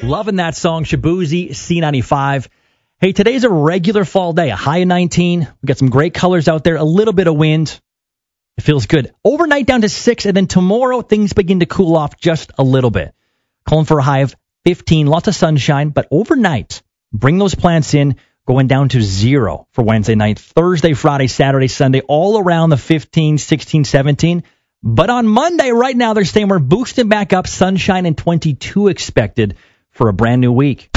Loving that song, Shabuzi, C95. Hey, today's a regular fall day, a high of 19. We got some great colors out there, a little bit of wind. It feels good. Overnight down to 6, and then tomorrow things begin to cool off just a little bit. Calling for a high of 15, lots of sunshine, but overnight, bring those plants in, going down to 0 for Wednesday night. Thursday, Friday, Saturday, Sunday, all around the 15, 16, 17. But on Monday, right now, they're saying we're boosting back up, sunshine and 22 expected for a brand new week.